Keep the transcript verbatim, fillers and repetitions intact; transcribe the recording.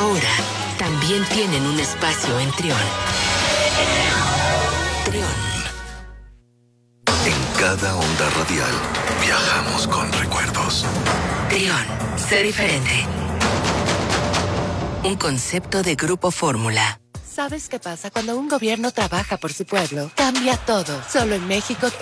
ahora también tienen un espacio en Trión. Trión. En cada onda radial viajamos con recuerdos. Trión, sé diferente. Un concepto de Grupo Fórmula. ¿Sabes qué pasa cuando un gobierno trabaja por su pueblo? Cambia todo. Solo en México